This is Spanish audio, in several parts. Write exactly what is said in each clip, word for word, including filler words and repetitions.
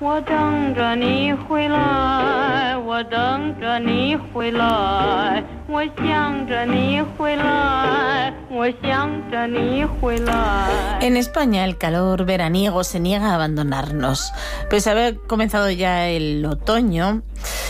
我等着你回来，我等着你回来，我想着你回来，我想着你回来. En España el calor veraniego se niega a abandonarnos. Pese a haber comenzado ya el otoño,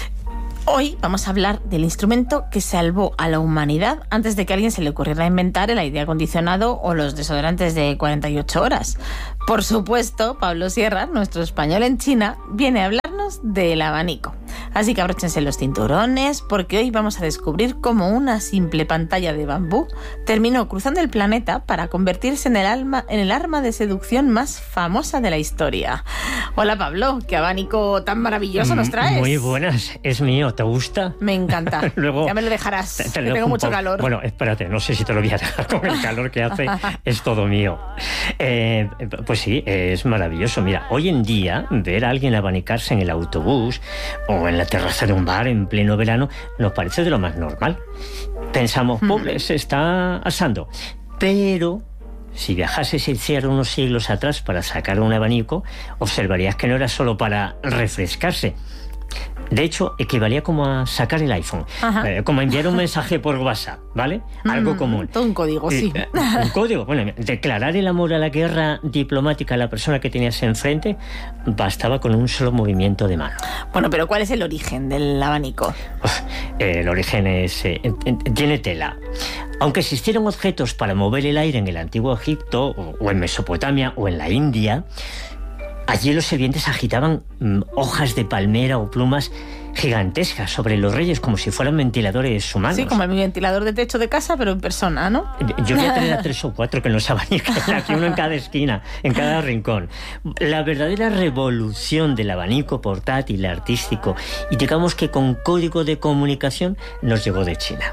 hoy vamos a hablar del instrumento que salvó a la humanidad antes de que a alguien se le ocurriera inventar el aire acondicionado o los desodorantes de cuarenta y ocho horas. Por supuesto, Pablo Sierra, nuestro español en China, viene a hablarnos del abanico. Así que abróchense los cinturones, porque hoy vamos a descubrir cómo una simple pantalla de bambú terminó cruzando el planeta para convertirse en el, alma, en el arma de seducción más famosa de la historia. Hola Pablo, qué abanico tan maravilloso nos traes. Muy buenas, es mío, ¿te gusta? Me encanta. Luego, ya me lo dejarás, te, te que tengo mucho poco. calor. Bueno, espérate, no sé si te lo voy a dejar con el calor que hace, es todo mío. Eh, pues sí, es maravilloso. Mira, hoy en día ver a alguien abanicarse en el autobús o en la terraza de un bar en pleno verano nos parece de lo más normal. Pensamos, pobre, se está asando. Pero si viajases el cielo unos siglos atrás para sacar un abanico, observarías que no era solo para refrescarse. De hecho, equivalía como a sacar el iPhone, eh, como a enviar un mensaje por WhatsApp, ¿vale? Algo mm, común. Todo un código, sí. Eh, un código. Bueno, declarar el amor a la guerra diplomática a la persona que tenías enfrente bastaba con un solo movimiento de mano. Bueno, pero ¿cuál es el origen del abanico? Uf, eh, el origen es eh, tiene tela. Aunque existieron objetos para mover el aire en el antiguo Egipto, o, o en Mesopotamia, o en la India, allí los sirvientes agitaban mm, hojas de palmera o plumas gigantescas sobre los reyes como si fueran ventiladores humanos. Sí, como el ventilador de techo de casa, pero en persona, ¿no? Yo voy a tener a tres o cuatro que nos abaniquen, aquí uno en cada esquina, en cada rincón. La verdadera revolución del abanico portátil, artístico y digamos que con código de comunicación nos llegó de China.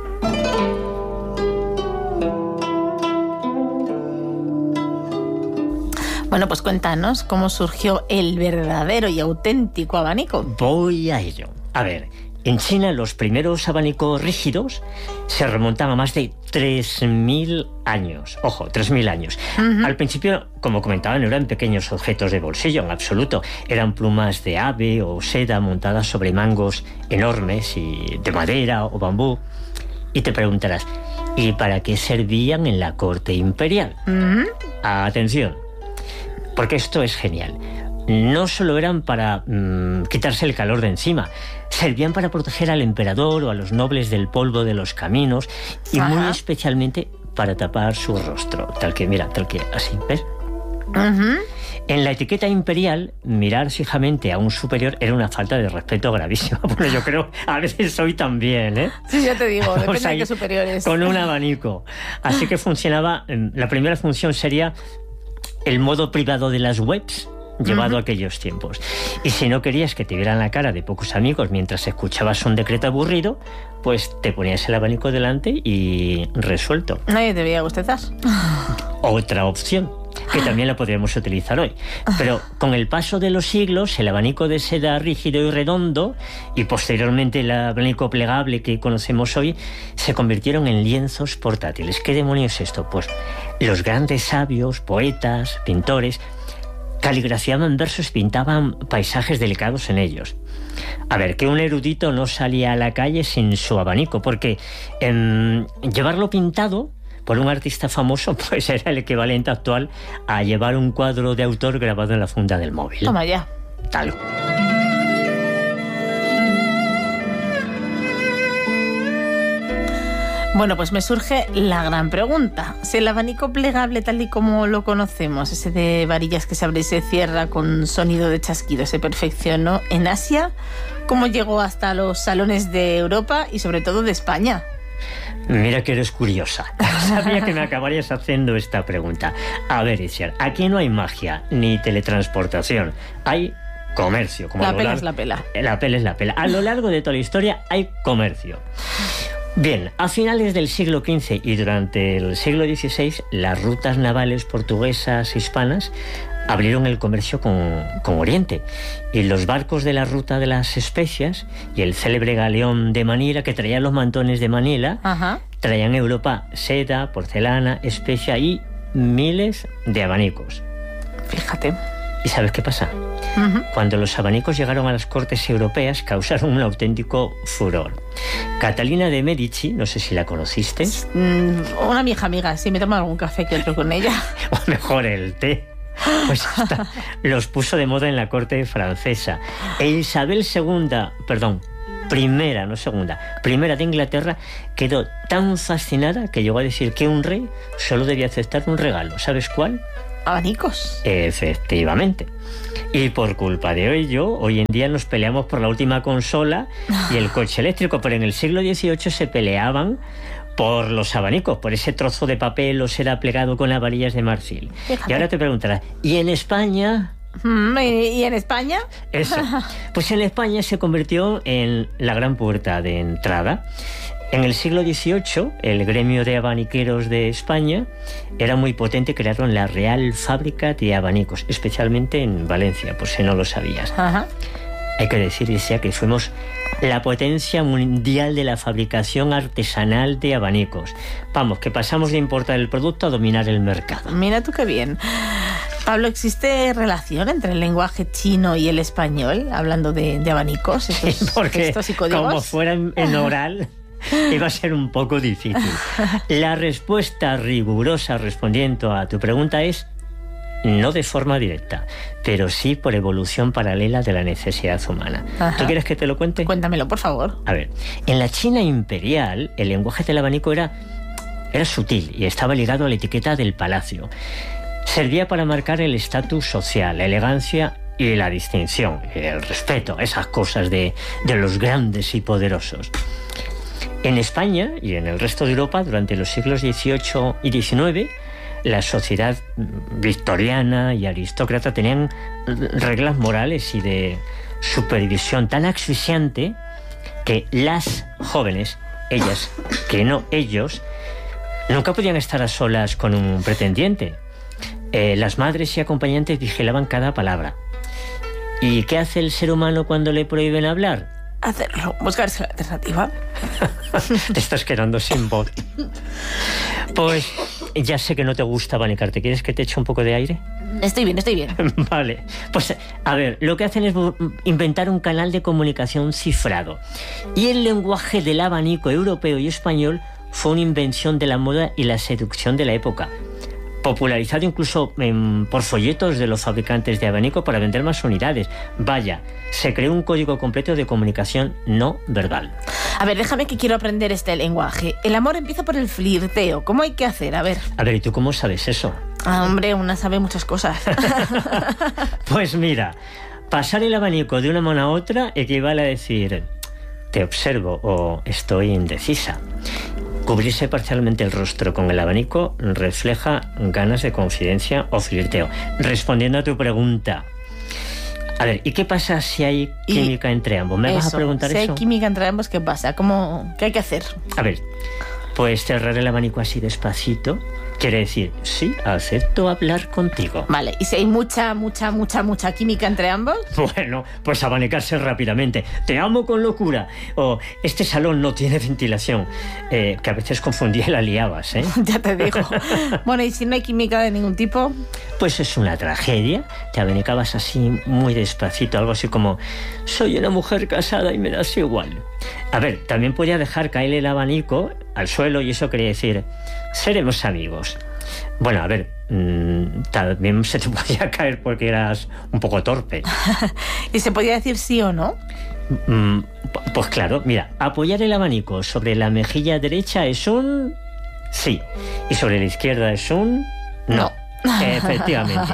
Bueno, pues cuéntanos cómo surgió el verdadero y auténtico abanico. Voy a ello. A ver, en China los primeros abanicos rígidos se remontan a más de tres mil años. Ojo, tres mil años. Uh-huh. Al principio, como comentaba, no eran pequeños objetos de bolsillo, en absoluto. Eran plumas de ave o seda montadas sobre mangos enormes y de madera o bambú. Y te preguntarás, ¿y para qué servían en la corte imperial? Uh-huh. Atención, porque esto es genial. No solo eran para mmm, quitarse el calor de encima, servían para proteger al emperador o a los nobles del polvo de los caminos y Ajá. muy especialmente para tapar su rostro, tal que, mira, tal que así, ¿ves? Uh-huh. En la etiqueta imperial, mirar fijamente a un superior era una falta de respeto gravísima. Bueno, yo creo, a veces soy también, ¿eh? Sí, ya te digo, depende de qué superiores. Con un abanico. Así que funcionaba, la primera función sería el modo privado de las webs, llevado uh-huh. a aquellos tiempos. Y si no querías que te vieran la cara de pocos amigos mientras escuchabas un decreto aburrido, pues te ponías el abanico delante y resuelto. Nadie te veía bostezar. Otra opción, que también la podríamos utilizar hoy. Pero con el paso de los siglos, el abanico de seda rígido y redondo, y posteriormente el abanico plegable que conocemos hoy, se convirtieron en lienzos portátiles. ¿Qué demonios es esto? Pues los grandes sabios, poetas, pintores, caligrafiaban versos y pintaban paisajes delicados en ellos. A ver, que un erudito no salía a la calle sin su abanico, porque eh, llevarlo pintado por un artista famoso pues era el equivalente actual a llevar un cuadro de autor grabado en la funda del móvil. Toma ya. Tal. Bueno, pues me surge la gran pregunta. Si el abanico plegable tal y como lo conocemos, ese de varillas que se abre y se cierra con sonido de chasquido, se perfeccionó en Asia, ¿cómo llegó hasta los salones de Europa y sobre todo de España? Mira que eres curiosa. Sabía que me acabarías haciendo esta pregunta. A ver, Itziar, aquí no hay magia ni teletransportación. Hay comercio. Como la a lo pela largo... es la pela. La pela es la pela. A lo largo de toda la historia hay comercio. Bien, a finales del siglo quince y durante el siglo dieciséis, las rutas navales portuguesas e hispanas abrieron el comercio con, con Oriente. Y los barcos de la ruta de las especias y el célebre galeón de Manila, que traía los mantones de Manila, Ajá. traían a Europa seda, porcelana, especia y miles de abanicos. Fíjate. ¿Y sabes qué pasa? Uh-huh. Cuando los abanicos llegaron a las cortes europeas, causaron un auténtico furor. Catalina de Medici, no sé si la conociste. Mm, una vieja amiga, sí, me tomo algún café que otro con ella. O mejor el té. Pues hasta los puso de moda en la corte francesa. E Isabel segunda, perdón, primera, no segunda, primera de Inglaterra, quedó tan fascinada que llegó a decir que un rey solo debía aceptar un regalo. ¿Sabes cuál? Abanicos. Efectivamente. Y por culpa de ello, hoy en día nos peleamos por la última consola y el coche eléctrico, pero en el siglo dieciocho se peleaban por los abanicos, por ese trozo de papel o seda plegado con las varillas de marfil. Fíjate. Y ahora te preguntarás, ¿y en España? Mm, ¿Y, ¿Y en España? Eso. Pues en España se convirtió en la gran puerta de entrada. En el siglo dieciocho, el gremio de abaniqueros de España era muy potente, crearon la Real Fábrica de Abanicos, especialmente en Valencia, por si no lo sabías. Ajá. Hay que decir, decía, que fuimos la potencia mundial de la fabricación artesanal de abanicos. Vamos, que pasamos de importar el producto a dominar el mercado. Mira tú qué bien. Pablo, ¿existe relación entre el lenguaje chino y el español, hablando de, de abanicos, estos, Sí, porque textos y códigos? como fuera en, en oral, iba a ser un poco difícil. La respuesta rigurosa respondiendo a tu pregunta es no de forma directa, pero sí por evolución paralela de la necesidad humana. Ajá. ¿Tú quieres que te lo cuente? Cuéntamelo, por favor. A ver, en la China imperial, el lenguaje del abanico era, era sutil y estaba ligado a la etiqueta del palacio. Servía para marcar el estatus social, la elegancia y la distinción, el respeto, esas cosas de, de los grandes y poderosos. En España y en el resto de Europa, durante los siglos dieciocho y diecinueve, la sociedad victoriana y aristócrata tenían reglas morales y de supervisión tan asfixiante que las jóvenes, ellas, que no ellos, nunca podían estar a solas con un pretendiente. Eh, las madres y acompañantes vigilaban cada palabra. ¿Y qué hace el ser humano cuando le prohíben hablar? Hacerlo, buscarse la alternativa. Te estás quedando sin voz. Pues ya sé que no te gusta abanicarte. ¿Quieres que te eche un poco de aire? Estoy bien, estoy bien. Vale. Pues a ver, lo que hacen es inventar un canal de comunicación cifrado. Y el lenguaje del abanico europeo y español fue una invención de la moda y la seducción de la época, popularizado incluso en, por folletos de los fabricantes de abanico para vender más unidades. Vaya, se creó un código completo de comunicación no verbal. A ver, déjame que quiero aprender este lenguaje. El amor empieza por el flirteo. ¿Cómo hay que hacer? A ver. A ver, ¿y tú cómo sabes eso? Ah, hombre, una sabe muchas cosas. Pues mira, pasar el abanico de una mano a otra equivale a decir te observo o estoy indecisa. Cubrirse parcialmente el rostro con el abanico refleja ganas de confidencia o flirteo. Respondiendo a tu pregunta, a ver, ¿y qué pasa si hay química y entre ambos? ¿Me eso, vas a preguntar si eso? Si hay química entre ambos, ¿qué pasa? ¿Cómo, ¿Qué hay que hacer? A ver, pues cerrar el abanico así despacito quiere decir, sí, acepto hablar contigo. Vale, ¿y si hay mucha, mucha, mucha, mucha química entre ambos? Bueno, pues abanicarse rápidamente. Te amo con locura. O este salón no tiene ventilación. Eh, que a veces confundía y la liabas, ¿eh? Ya te digo. Bueno, ¿y si no hay química de ningún tipo? Pues es una tragedia. Te abanicabas así muy despacito, algo así como soy una mujer casada y me das igual. A ver, también podía dejar caer el abanico al suelo y eso quería decir seremos amigos. Bueno, a ver, mmm, también se te podía caer porque eras un poco torpe. ¿Y se podía decir sí o no? Mm, pues claro, mira, apoyar el abanico sobre la mejilla derecha es un sí y sobre la izquierda es un no. No. Efectivamente.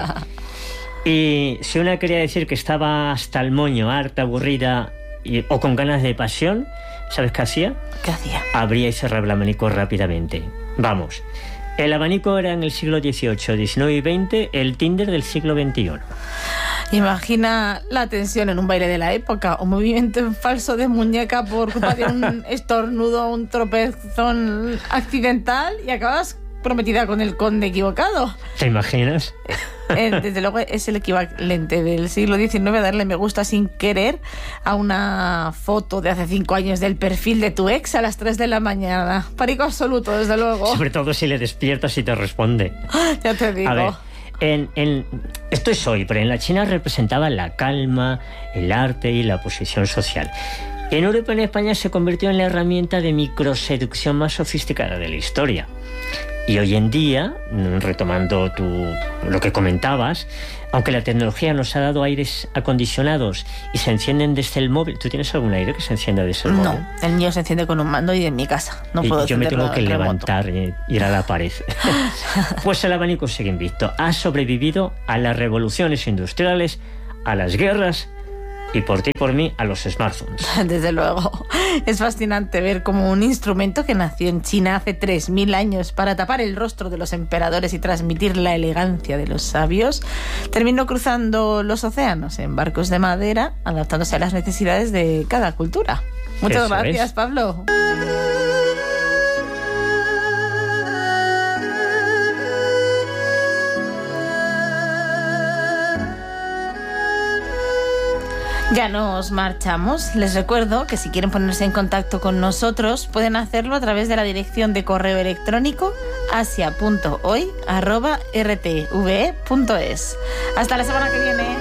Y si una quería decir que estaba hasta el moño, harta, aburrida y, o con ganas de pasión, ¿sabes qué hacía? ¿Qué hacía? Abría y cerraba el abanico rápidamente. Vamos, el abanico era en el siglo dieciocho, diecinueve y veinte el Tinder del siglo veintiuno. Imagina la tensión en un baile de la época, un movimiento en falso de muñeca por culpa de un estornudo, un tropezón accidental y acabas prometida con el conde equivocado. ¿Te imaginas? Eh, desde luego es el equivalente del siglo diecinueve a darle me gusta sin querer a una foto de hace cinco años del perfil de tu ex a las tres de la mañana. Pánico absoluto, desde luego. Sobre todo si le despiertas y te responde. Ya te digo. A ver, en, en, esto es hoy, pero en la China representaba la calma, el arte y la posición social. En Europa y en España se convirtió en la herramienta de microseducción más sofisticada de la historia. Y hoy en día, retomando tu, lo que comentabas, aunque la tecnología nos ha dado aires acondicionados y se encienden desde el móvil... ¿Tú tienes algún aire que se encienda desde el móvil? No, el mío se enciende con un mando y en mi casa. No y puedo yo me tengo que remoto. levantar e ir a la pared. Pues el abanico sigue invicto. Ha sobrevivido a las revoluciones industriales, a las guerras y por ti y por mí a los smartphones. Desde luego. Es fascinante ver cómo un instrumento que nació en China hace tres mil años para tapar el rostro de los emperadores y transmitir la elegancia de los sabios, terminó cruzando los océanos en barcos de madera, adaptándose a las necesidades de cada cultura. Muchas Eso gracias, es. Pablo. Ya nos marchamos. Les recuerdo que si quieren ponerse en contacto con nosotros pueden hacerlo a través de la dirección de correo electrónico asia punto hoy arroba r t v e punto es. Hasta la semana que viene.